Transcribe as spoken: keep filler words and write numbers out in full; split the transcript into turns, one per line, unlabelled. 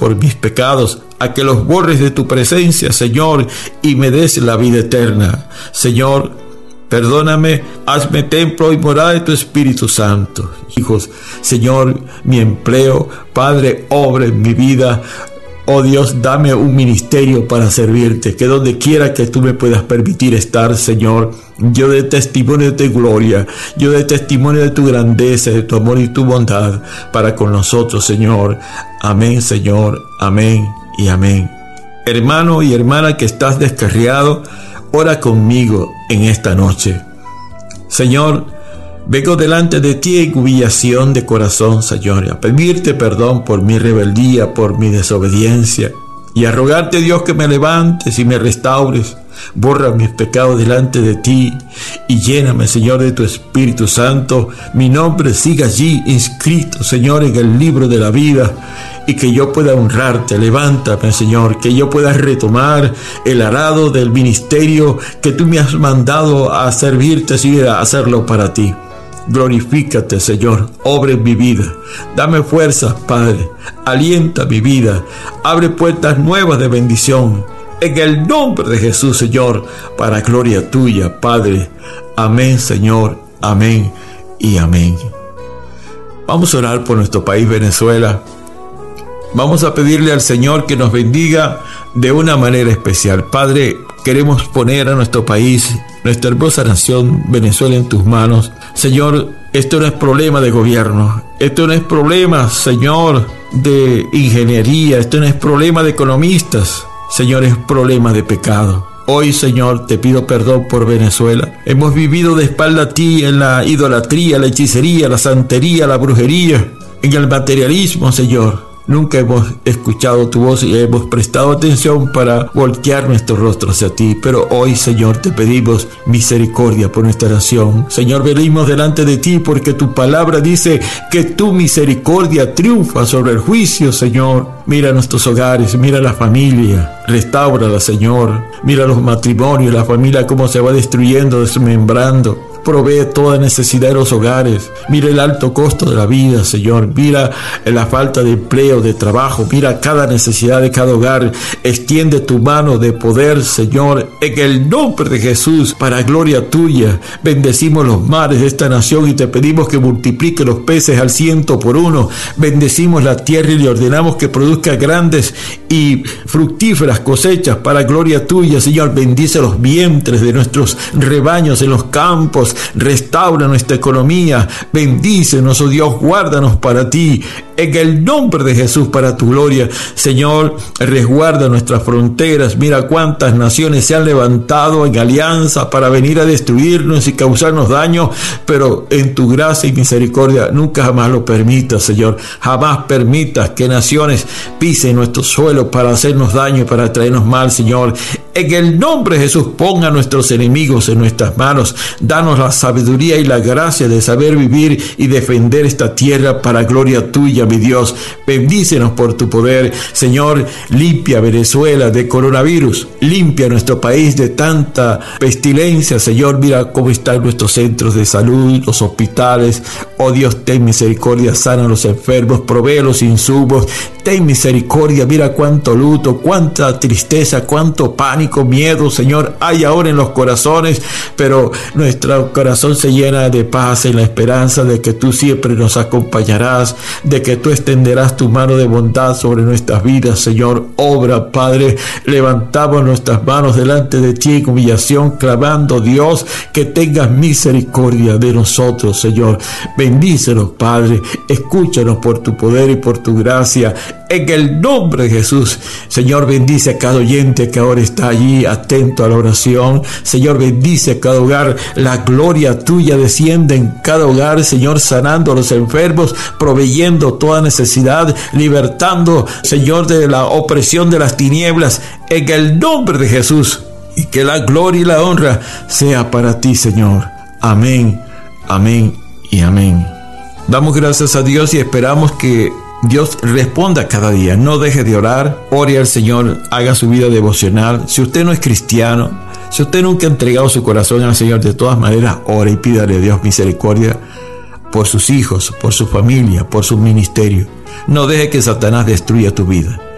por mis pecados, a que los borres de tu presencia, Señor, y me des la vida eterna. Señor, perdóname, hazme templo y morada de tu Espíritu Santo. Hijos, Señor, mi empleo, Padre, obra en mi vida. Oh Dios, dame un ministerio para servirte, que donde quiera que tú me puedas permitir estar, Señor, yo dé testimonio de tu gloria, yo dé testimonio de tu grandeza, de tu amor y tu bondad para con nosotros, Señor. Amén, Señor, amén y amén. Hermano y hermana que estás descarriado, ora conmigo en esta noche. Señor, vengo delante de ti en humillación de corazón, Señor, a pedirte perdón por mi rebeldía, por mi desobediencia, y a rogarte, Dios, que me levantes y me restaures. Borra mis pecados delante de ti y lléname, Señor, de tu Espíritu Santo. Mi nombre siga allí inscrito, Señor, en el libro de la vida, y que yo pueda honrarte. Levántame, Señor, que yo pueda retomar el arado del ministerio que tú me has mandado a servirte, Señor, a hacerlo para ti. Glorifícate, Señor, obra en mi vida. Dame fuerzas, Padre. Alienta mi vida. Abre puertas nuevas de bendición. En el nombre de Jesús, Señor, para gloria tuya, Padre. Amén, Señor. Amén y amén. Vamos a orar por nuestro país, Venezuela. Vamos a pedirle al Señor que nos bendiga de una manera especial. Padre, queremos poner a nuestro país, nuestra hermosa nación Venezuela, en tus manos. Señor, esto no es problema de gobierno, esto no es problema, Señor, de ingeniería, esto no es problema de economistas, Señor, es problema de pecado. Hoy, Señor, te pido perdón por Venezuela. Hemos vivido de espalda a ti en la idolatría, la hechicería, la santería, la brujería, en el materialismo, Señor. Nunca hemos escuchado tu voz y hemos prestado atención para voltear nuestro rostro hacia ti. Pero hoy, Señor, te pedimos misericordia por nuestra nación. Señor, venimos delante de ti porque tu palabra dice que tu misericordia triunfa sobre el juicio, Señor. Mira nuestros hogares, mira la familia, restáurala, Señor. Mira los matrimonios, la familia cómo se va destruyendo, desmembrando. Provee toda necesidad de los hogares. Mira el alto costo de la vida, Señor. Mira la falta de empleo, de trabajo. Mira cada necesidad de cada hogar. Extiende tu mano de poder, Señor, en el nombre de Jesús, para gloria tuya. Bendecimos los mares de esta nación y te pedimos que multiplique los peces al ciento por uno. Bendecimos la tierra y le ordenamos que produzca grandes y fructíferas cosechas para gloria tuya, Señor. Bendice los vientres de nuestros rebaños en los campos. Restaura nuestra economía. Bendícenos, oh Dios, guárdanos para ti. En el nombre de Jesús, para tu gloria, Señor, resguarda nuestras fronteras. Mira cuántas naciones se han levantado en alianza para venir a destruirnos y causarnos daño, pero en tu gracia y misericordia nunca jamás lo permitas, Señor. Jamás permitas que naciones pisen nuestro suelo para hacernos daño y para traernos mal, Señor. En el nombre de Jesús, ponga a nuestros enemigos en nuestras manos. Danos la sabiduría y la gracia de saber vivir y defender esta tierra para gloria tuya, mi Dios. Bendícenos por tu poder, Señor. Limpia Venezuela de coronavirus. Limpia nuestro país de tanta pestilencia, Señor. Mira cómo están nuestros centros de salud, los hospitales. Oh Dios, ten misericordia. Sana a los enfermos. Provee los insumos. Ten misericordia. Mira cuánto luto, cuánta tristeza, cuánto pánico, miedo, Señor, hay ahora en los corazones, pero nuestro corazón se llena de paz en la esperanza de que tú siempre nos acompañarás, de que tú extenderás tu mano de bondad sobre nuestras vidas, Señor. Obra, Padre. Levantamos nuestras manos delante de ti en humillación, clamando, Dios, que tengas misericordia de nosotros, Señor. Bendícenos, Padre. Escúchanos por tu poder y por tu gracia. En el nombre de Jesús, Señor, bendice a cada oyente que ahora está allí atento a la oración. Señor, bendice a cada hogar. La gloria tuya desciende en cada hogar, Señor, sanando a los enfermos, proveyendo toda necesidad, libertando, Señor, de la opresión de las tinieblas. En el nombre de Jesús. Y que la gloria y la honra sea para ti, Señor. Amén, amén y amén. Damos gracias a Dios y esperamos que Dios responda cada día. No deje de orar, ore al Señor, haga su vida devocional. Si usted no es cristiano, si usted nunca ha entregado su corazón al Señor, de todas maneras, ore y pídale a Dios misericordia por sus hijos, por su familia, por su ministerio. No deje que Satanás destruya tu vida.